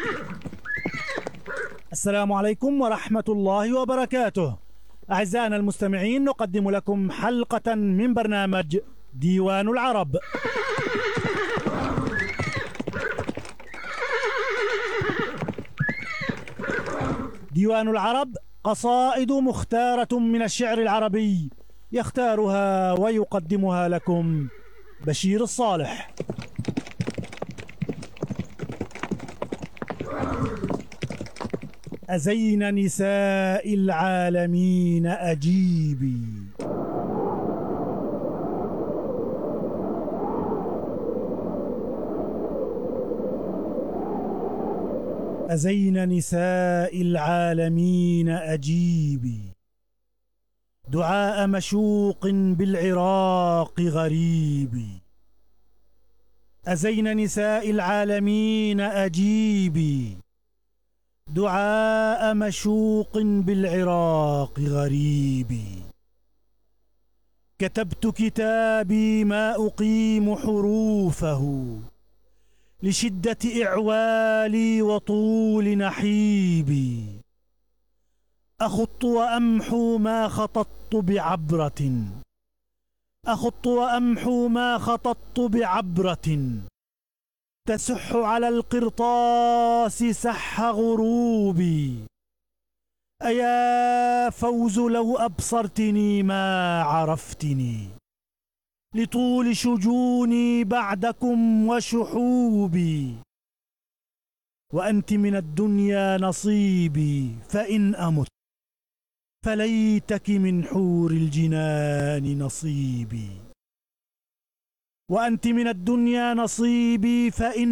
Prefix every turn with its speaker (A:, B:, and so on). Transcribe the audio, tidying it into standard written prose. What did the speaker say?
A: السلام عليكم ورحمة الله وبركاته. أعزائنا المستمعين، نقدم لكم حلقة من برنامج ديوان العرب. ديوان العرب قصائد مختارة من الشعر العربي، يختارها ويقدمها لكم بشير الصالح. أزين نساء العالمين أجيبي، أزين نساء العالمين أجيبي، دعاء مشوق بالعراق غريبي. أزين نساء العالمين أجيبي، دعاء مشوق بالعراق غريبي. كتبت كتابي ما أقيم حروفه، لشدة إعوالي وطول نحيبي. أخط وأمحو ما خططت بعبرة، أخط وأمحو ما خططت بعبرة، تسح على القرطاس سح غروبي. أيا فوز لو أبصرتني ما عرفتني، لطول شجوني بعدكم وشحوبي. وأنت من الدنيا نصيبي، فإن أمت فليتك من حور الجنان نصيبي. وأنت من الدنيا نصيبي، فإن